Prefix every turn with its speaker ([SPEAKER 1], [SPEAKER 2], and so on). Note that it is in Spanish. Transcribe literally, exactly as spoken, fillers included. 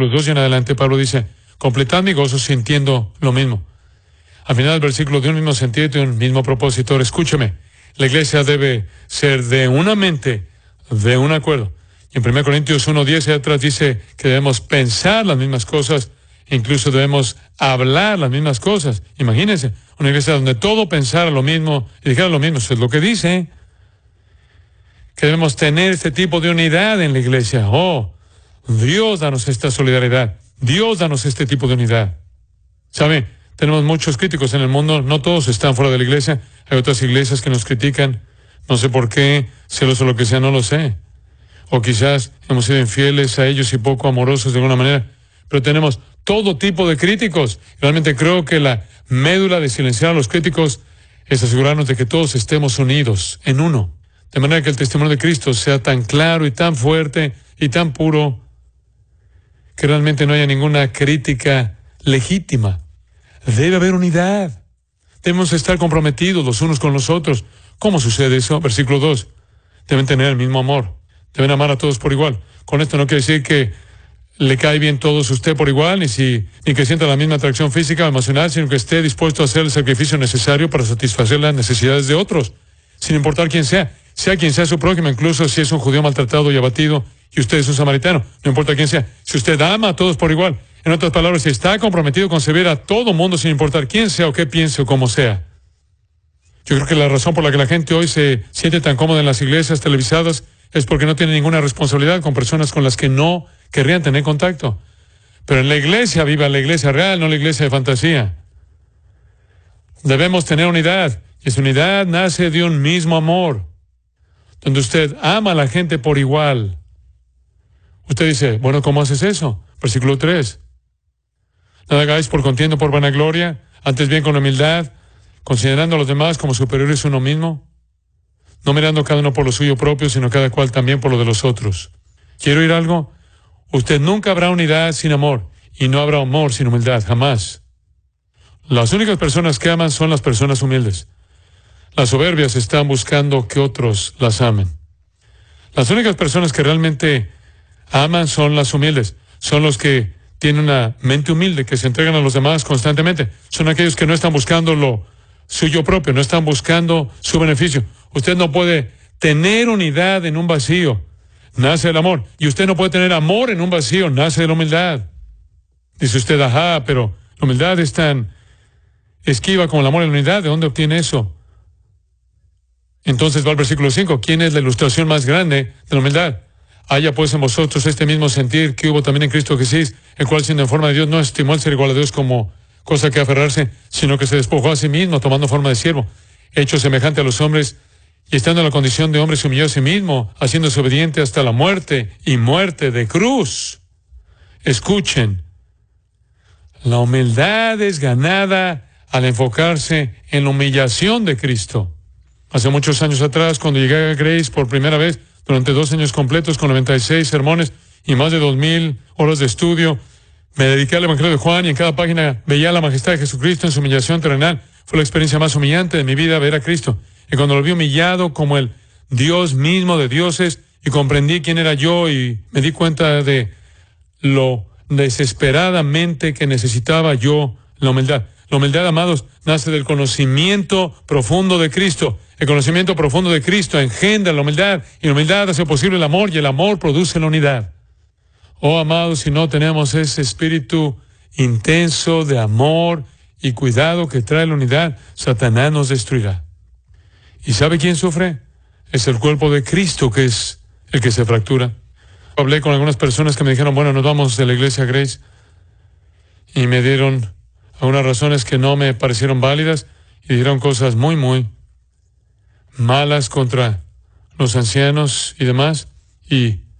[SPEAKER 1] versículos dos y en adelante, Pablo dice, completad mi gozo sintiendo lo mismo. Al final del versículo, de un mismo sentido y de un mismo propósito. Ahora, escúchame, la iglesia debe ser de una mente, de un acuerdo. Y en primera Corintios uno diez y atrás dice que debemos pensar las mismas cosas, e incluso debemos hablar las mismas cosas. Imagínense, una iglesia donde todo pensara lo mismo y dijera lo mismo. Eso es lo que dice, que debemos tener este tipo de unidad en la iglesia. Oh, Dios, danos esta solidaridad. Dios, danos este tipo de unidad. ¿Sabe? Tenemos muchos críticos en el mundo. No todos están fuera de la iglesia. Hay otras iglesias que nos critican. No sé por qué, celos o lo que sea, no lo sé. O quizás hemos sido infieles a ellos y poco amorosos de alguna manera. Pero tenemos todo tipo de críticos. Realmente creo que la médula de silenciar a los críticos es asegurarnos de que todos estemos unidos en uno. De manera que el testimonio de Cristo sea tan claro y tan fuerte y tan puro que realmente no haya ninguna crítica legítima. Debe haber unidad. Debemos estar comprometidos los unos con los otros. ¿Cómo sucede eso? Versículo dos. Deben tener el mismo amor. Deben amar a todos por igual. Con esto no quiere decir que le cae bien todos usted por igual, ni, si, ni que sienta la misma atracción física o emocional, sino que esté dispuesto a hacer el sacrificio necesario para satisfacer las necesidades de otros, sin importar quién sea. Sea quien sea su prójimo, incluso si es un judío maltratado y abatido y usted es un samaritano, no importa quién sea. Si usted ama a todos por igual, en otras palabras, si está comprometido con servir a todo mundo sin importar quién sea o qué piense o cómo sea. Yo creo que la razón por la que la gente hoy se siente tan cómoda en las iglesias televisadas es porque no tiene ninguna responsabilidad con personas con las que no querrían tener contacto. Pero en la iglesia, viva la iglesia real, no la iglesia de fantasía. Debemos tener unidad, y esa unidad nace de un mismo amor, donde usted ama a la gente por igual. Usted dice, bueno, ¿cómo haces eso? Versículo tres. Nada hagáis por contienda, por vanagloria, antes bien con humildad, considerando a los demás como superiores a uno mismo, no mirando cada uno por lo suyo propio, sino cada cual también por lo de los otros. ¿Quiero oír algo? Usted nunca habrá unidad sin amor, y no habrá amor sin humildad, jamás. Las únicas personas que aman son las personas humildes. Las soberbias están buscando que otros las amen. Las únicas personas que realmente aman son las humildes. Son los que tienen una mente humilde, que se entregan a los demás constantemente. Son aquellos que no están buscando lo suyo propio, no están buscando su beneficio. Usted no puede tener unidad en un vacío. Nace el amor. Y usted no puede tener amor en un vacío. Nace de la humildad. Dice usted, ajá, pero la humildad es tan esquiva como el amor en la unidad. ¿De dónde obtiene eso? Entonces va al versículo cinco. ¿Quién es la ilustración más grande de la humildad? Haya pues en vosotros este mismo sentir que hubo también en Cristo Jesús, el cual siendo en forma de Dios no estimó el ser igual a Dios como cosa que aferrarse, sino que se despojó a sí mismo, tomando forma de siervo, hecho semejante a los hombres, y estando en la condición de hombre se humilló a sí mismo, haciéndose obediente hasta la muerte, y muerte de cruz. Escuchen, la humildad es ganada al enfocarse en la humillación de Cristo. Hace muchos años atrás, cuando llegué a Grace por primera vez, durante dos años completos con noventa y seis sermones y más de dos mil horas de estudio, me dediqué al Evangelio de Juan y en cada página veía la majestad de Jesucristo en su humillación terrenal. Fue la experiencia más humillante de mi vida ver a Cristo. Y cuando lo vi humillado como el Dios mismo de dioses y comprendí quién era yo y me di cuenta de lo desesperadamente que necesitaba yo la humildad. La humildad, amados, nace del conocimiento profundo de Cristo. El conocimiento profundo de Cristo engendra la humildad, y la humildad hace posible el amor, y el amor produce la unidad. Oh, amados, si no tenemos ese espíritu intenso de amor y cuidado que trae la unidad, Satanás nos destruirá. ¿Y sabe quién sufre? Es el cuerpo de Cristo, que es el que se fractura. Hablé con algunas personas que me dijeron, bueno, nos vamos de la iglesia Grace, y me dieron algunas razones que no me parecieron válidas, y dijeron cosas muy, muy malas contra los ancianos y demás, y